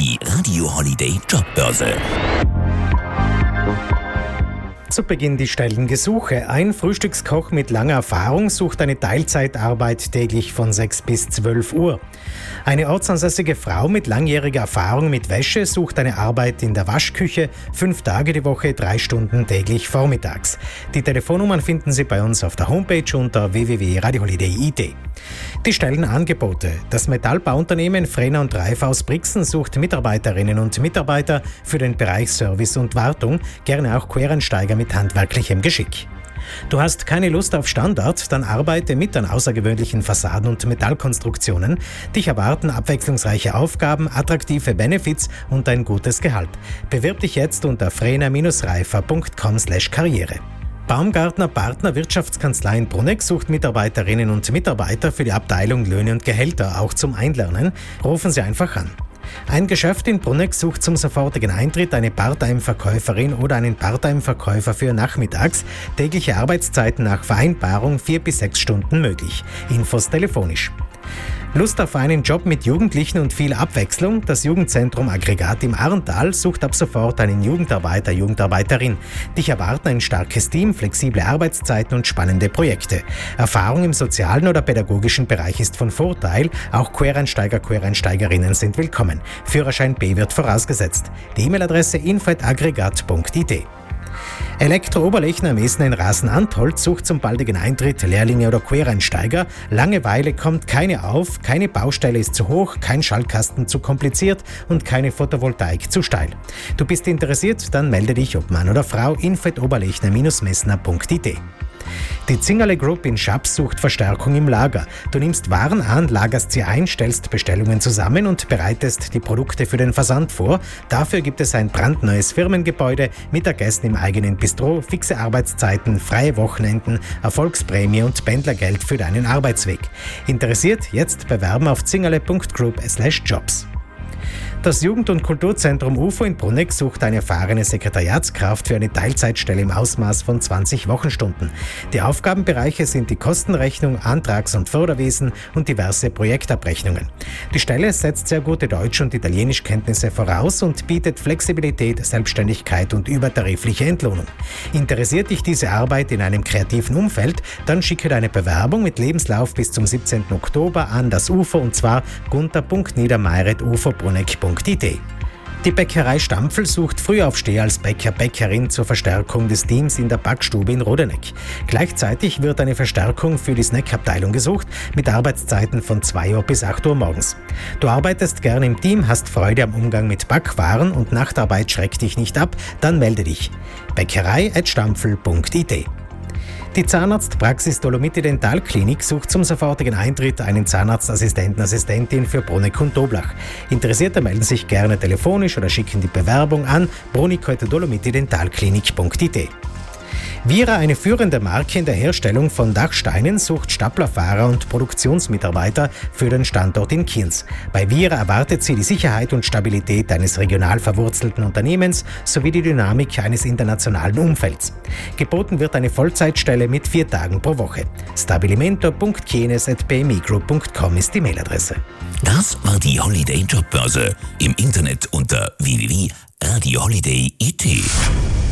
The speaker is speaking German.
Die Radio Holiday Jobbörse. Zu Beginn die Stellengesuche. Ein Frühstückskoch mit langer Erfahrung sucht eine Teilzeitarbeit täglich von 6 bis 12 Uhr. Eine ortsansässige Frau mit langjähriger Erfahrung mit Wäsche sucht eine Arbeit in der Waschküche, 5 Tage die Woche, 3 Stunden täglich vormittags. Die Telefonnummern finden Sie bei uns auf der Homepage unter www.radioholiday.it. Die Stellenangebote. Das Metallbauunternehmen Frena und Reif aus Brixen sucht Mitarbeiterinnen und Mitarbeiter für den Bereich Service und Wartung, gerne auch Quereinsteiger mit handwerklichem Geschick. Du hast keine Lust auf Standard, dann arbeite mit an außergewöhnlichen Fassaden und Metallkonstruktionen. Dich erwarten abwechslungsreiche Aufgaben, attraktive Benefits und ein gutes Gehalt. Bewirb dich jetzt unter frena-reifer.com/karriere. Baumgartner Partner Wirtschaftskanzlei in Bruneck sucht Mitarbeiterinnen und Mitarbeiter für die Abteilung Löhne und Gehälter, auch zum Einlernen. Rufen Sie einfach an. Ein Geschäft in Bruneck sucht zum sofortigen Eintritt eine Part-Time-Verkäuferin oder einen Part-Time-Verkäufer für nachmittags. Tägliche Arbeitszeiten nach Vereinbarung 4 bis 6 Stunden möglich. Infos telefonisch. Lust auf einen Job mit Jugendlichen und viel Abwechslung? Das Jugendzentrum Aggregat im Arntal sucht ab sofort einen Jugendarbeiter, Jugendarbeiterin. Dich erwarten ein starkes Team, flexible Arbeitszeiten und spannende Projekte. Erfahrung im sozialen oder pädagogischen Bereich ist von Vorteil. Auch Quereinsteiger, Quereinsteigerinnen sind willkommen. Führerschein B wird vorausgesetzt. Die E-Mail-Adresse info@aggregat.it. Elektro-Oberlechner Mesen in Rasen-Antholz sucht zum baldigen Eintritt Lehrlinge oder Quereinsteiger. Langeweile kommt keine auf, keine Baustelle ist zu hoch, kein Schaltkasten zu kompliziert und keine Photovoltaik zu steil. Du bist interessiert? Dann melde dich, ob Mann oder Frau, info@oberlechner-messner.it. Die Zingerle Group in Schaps sucht Verstärkung im Lager. Du nimmst Waren an, lagerst sie ein, stellst Bestellungen zusammen und bereitest die Produkte für den Versand vor. Dafür gibt es ein brandneues Firmengebäude, Mittagessen im eigenen Bistro, fixe Arbeitszeiten, freie Wochenenden, Erfolgsprämie und Pendlergeld für deinen Arbeitsweg. Interessiert? Jetzt bewerben auf zingerle.group/jobs. Das Jugend- und Kulturzentrum UFO in Bruneck sucht eine erfahrene Sekretariatskraft für eine Teilzeitstelle im Ausmaß von 20 Wochenstunden. Die Aufgabenbereiche sind die Kostenrechnung, Antrags- und Förderwesen und diverse Projektabrechnungen. Die Stelle setzt sehr gute Deutsch- und Italienischkenntnisse voraus und bietet Flexibilität, Selbstständigkeit und übertarifliche Entlohnung. Interessiert dich diese Arbeit in einem kreativen Umfeld? Dann schicke deine Bewerbung mit Lebenslauf bis zum 17. Oktober an das UFO, und zwar gunter.niedermeiret-ufo-bruneck.it. Die Bäckerei Stampfel sucht Frühaufsteher als Bäcker/Bäckerin zur Verstärkung des Teams in der Backstube in Rodeneck. Gleichzeitig wird eine Verstärkung für die Snackabteilung gesucht, mit Arbeitszeiten von 2 Uhr bis 8 Uhr morgens. Du arbeitest gerne im Team, hast Freude am Umgang mit Backwaren und Nachtarbeit schreckt dich nicht ab, dann melde dich. bäckerei@stampfel.it. Die Zahnarztpraxis Dolomiti Dentalklinik sucht zum sofortigen Eintritt einen Zahnarztassistenten/Assistentin für Bruneck und Doblach. Interessierte melden sich gerne telefonisch oder schicken die Bewerbung an brunico@dolomitidentalklinik.it. Vira, eine führende Marke in der Herstellung von Dachsteinen, sucht Staplerfahrer und Produktionsmitarbeiter für den Standort in Kienz. Bei Vira erwartet sie die Sicherheit und Stabilität eines regional verwurzelten Unternehmens sowie die Dynamik eines internationalen Umfelds. Geboten wird eine Vollzeitstelle mit 4 Tagen pro Woche. stabilimento.kienes@bmigroup.com ist die Mailadresse. Das war die Holiday Jobbörse. Im Internet unter www.radioholiday.it.